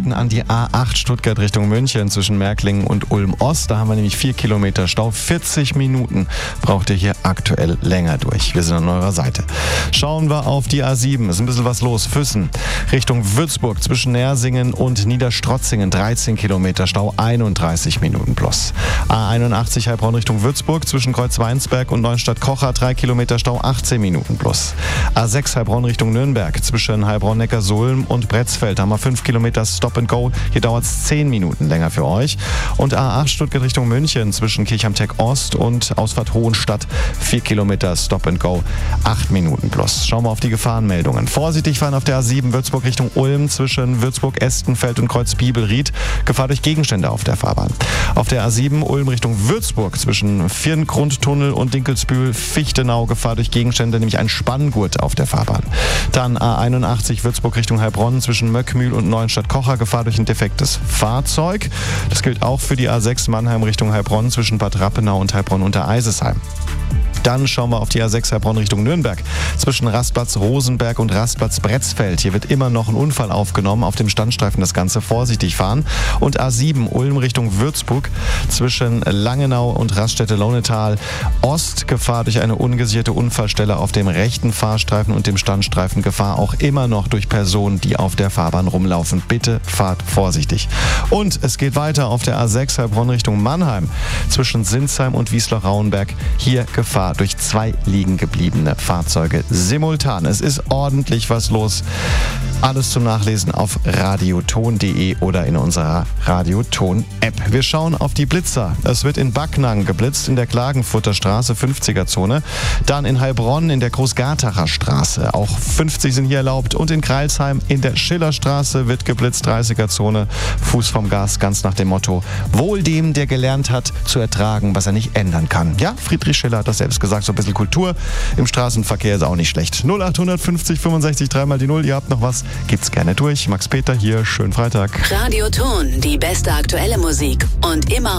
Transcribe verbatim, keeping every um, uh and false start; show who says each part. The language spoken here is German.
Speaker 1: Minuten an die A acht Stuttgart Richtung München zwischen Märklingen und Ulm-Ost. Da haben wir nämlich vier Kilometer Stau. vierzig Minuten braucht ihr hier aktuell länger durch. Wir sind an eurer Seite. Schauen wir auf die A sieben. Ist ein bisschen was los. Füssen Richtung Würzburg zwischen Nersingen und Niederstrotzingen. dreizehn Kilometer Stau, einunddreißig Minuten plus. A einundachtzig Heilbronn Richtung Würzburg zwischen Kreuzweinsberg und Neustadt-Kocher. drei Kilometer Stau, achtzehn Minuten plus. A sechs Heilbronn Richtung Nürnberg zwischen Heilbronn-Neckarsulm und Bretzfeld haben wir fünf Kilometer Stop and Go. Hier dauert es zehn Minuten länger für euch. Und A acht Stuttgart Richtung München zwischen Kirchheim-Tech Ost und Ausfahrt Hohenstadt. vier Kilometer Stop and Go, acht Minuten plus. Schauen wir auf die Gefahrenmeldungen. Vorsichtig fahren auf der A sieben Würzburg Richtung Ulm zwischen Würzburg-Estenfeld und Kreuz-Biebel-Ried. Gefahr durch Gegenstände auf der Fahrbahn. Auf der A sieben Ulm Richtung Würzburg zwischen Virn-Grundtunnel und Dinkelsbühl-Fichtenau. Gefahr durch Gegenstände, nämlich ein Spanngurt auf der Fahrbahn. Dann A einundachtzig Würzburg Richtung Heilbronn zwischen Möckmühl und Neuenstadt-Kocher. Gefahr durch ein defektes Fahrzeug. Das gilt auch für die A sechs Mannheim Richtung Heilbronn zwischen Bad Rappenau und Heilbronn unter Eisesheim. Dann schauen wir auf die A sechs Heilbronn Richtung Nürnberg. Zwischen Rastplatz Rosenberg und Rastplatz Bretzfeld. Hier wird immer noch ein Unfall aufgenommen. Auf dem Standstreifen das Ganze vorsichtig fahren. Und A sieben Ulm Richtung Würzburg. Zwischen Langenau und Raststätte-Launetal. Ost Gefahr durch eine ungesicherte Unfallstelle auf dem rechten Fahrstreifen und dem Standstreifen. Gefahr auch immer noch durch Personen, die auf der Fahrbahn rumlaufen. Bitte fahrt vorsichtig. Und es geht weiter auf der A sechs Heilbronn Richtung Mannheim. Zwischen Sinsheim und Wiesloch-Rauenberg. Hier Gefahr durch zwei liegen gebliebene Fahrzeuge simultan. Es ist ordentlich was los. Alles zum Nachlesen auf radioton punkt de oder in unserer Radioton-App. Wir schauen auf die Blitzer. Es wird in Backnang geblitzt, in der Klagenfurter Straße, fünfziger-Zone. Dann in Heilbronn in der Großgartacher Straße. Auch fünfzig sind hier erlaubt. Und in Greilsheim in der Schillerstraße wird geblitzt, dreißiger-Zone. Fuß vom Gas, ganz nach dem Motto: Wohl dem, der gelernt hat, zu ertragen, was er nicht ändern kann. Ja, Friedrich Schiller hat das selbst gesagt. So ein bisschen Kultur im Straßenverkehr ist auch nicht schlecht. null acht fünfzig fünfundsechzig dreimal die Null. Ihr habt noch was? Gibt's gerne durch. Max Peter hier. Schönen Freitag.
Speaker 2: Radioton, die beste aktuelle Musik. Und immer